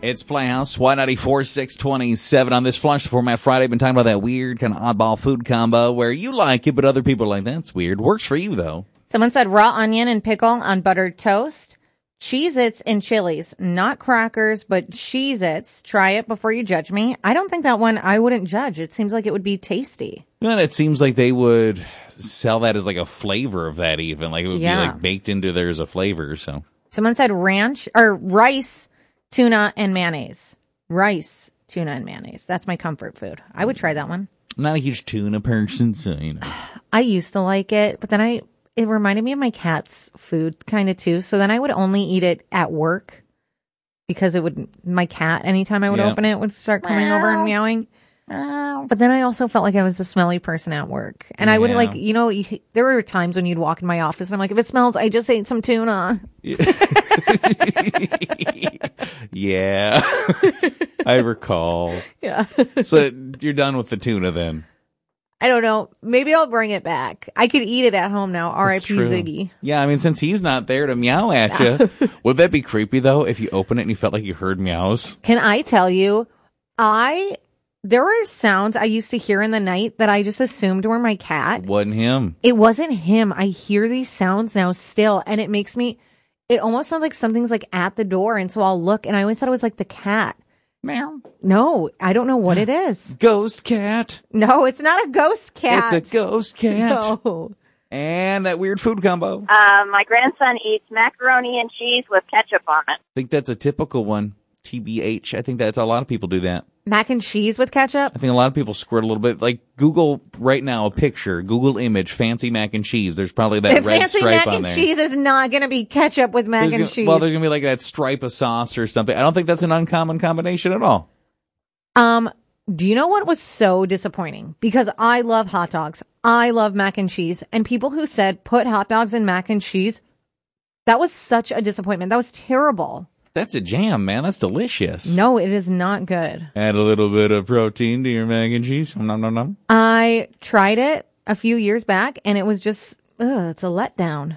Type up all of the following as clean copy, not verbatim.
It's Playhouse, Y94 627 on this Flush Format Friday. Been talking about that weird kind of oddball food combo where you like it, but other people are like, that's weird. Works for you, though. Someone said raw onion and pickle on buttered toast. Cheez-Its and chilies. Not crackers, but Cheez-Its. Try it before you judge me. I don't think that one I wouldn't judge. It seems like it would be tasty. And it seems like they would sell that as like a flavor of that even. Like it would be like baked into there as a flavor, so. Someone said ranch or rice, tuna, and mayonnaise. Rice, tuna, and mayonnaise. That's my comfort food. I would try that one. I'm not a huge tuna person, so, you know. I used to like it, but then it reminded me of my cat's food kind of too. So then I would only eat it at work because my cat, anytime I would open it, would start coming over and meowing. But then I also felt like I was a smelly person at work. And I would there were times when you'd walk in my office and I'm like, if it smells, I just ate some tuna. Yeah. I recall. Yeah. So you're done with the tuna then? I don't know. Maybe I'll bring it back. I could eat it at home now. R.I.P. Ziggy. Yeah, I mean, since he's not there to meow at you, would that be creepy though if you open it and you felt like you heard meows? Can I tell you, there were sounds I used to hear in the night that I just assumed were my cat. It wasn't him. It wasn't him. I hear these sounds now still, and it almost sounds like something's like at the door, and so I'll look, and I always thought it was like the cat. Meow. No, I don't know what it is. Ghost cat. No, it's not a ghost cat. It's a ghost cat. No. And that weird food combo. My grandson eats macaroni and cheese with ketchup on it. I think that's a typical one. TBH. I think that's a lot of people do that. Mac and cheese with ketchup? I think a lot of people squirt a little bit. Like Google right now a picture, Google image, fancy mac and cheese. There's probably that red stripe on there. Fancy mac and cheese is not going to be ketchup with mac and cheese. Well, there's going to be like that stripe of sauce or something. I don't think that's an uncommon combination at all. Do you know what was so disappointing? Because I love hot dogs. I love mac and cheese. And people who said put hot dogs in mac and cheese, that was such a disappointment. That was terrible. That's a jam, man. That's delicious. No, it is not good. Add a little bit of protein to your mac and cheese. Nom, nom, nom. I tried it a few years back, and it was just, it's a letdown.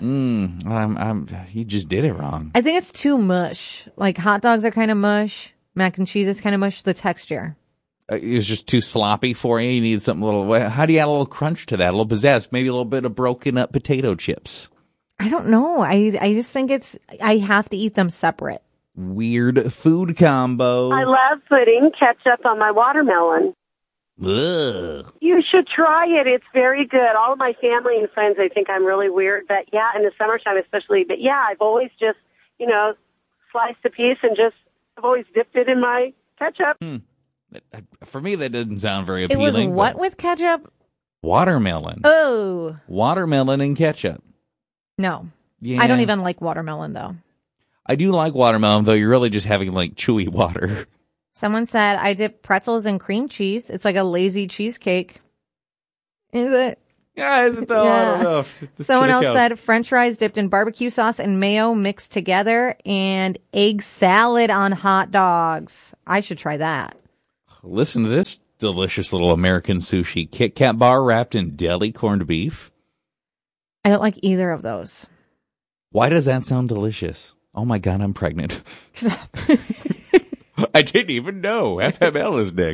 You just did it wrong. I think it's too mush. Like, hot dogs are kind of mush. Mac and cheese is kind of mush. The texture. It was just too sloppy for you. You need something a little, how do you add a little crunch to that? A little pizzazz? Maybe a little bit of broken up potato chips. I don't know. I just think I have to eat them separate. Weird food combo. I love putting ketchup on my watermelon. Ugh. You should try it. It's very good. All of my family and friends, they think I'm really weird. But yeah, in the summertime especially. But yeah, I've always just, sliced a piece and I've always dipped it in my ketchup. For me, that doesn't sound very appealing. It was what with ketchup? Watermelon. Oh. Watermelon and ketchup. No. Yeah. I don't even like watermelon, though. I do like watermelon, though. You're really just having, like, chewy water. Someone said, I dip pretzels in cream cheese. It's like a lazy cheesecake. Is it? Yeah, is it, though? Yeah. I don't know. Someone else said, French fries dipped in barbecue sauce and mayo mixed together and egg salad on hot dogs. I should try that. Listen to this delicious little American sushi. Kit Kat bar wrapped in deli corned beef. I don't like either of those. Why does that sound delicious? Oh my God, I'm pregnant. I didn't even know. FML is next.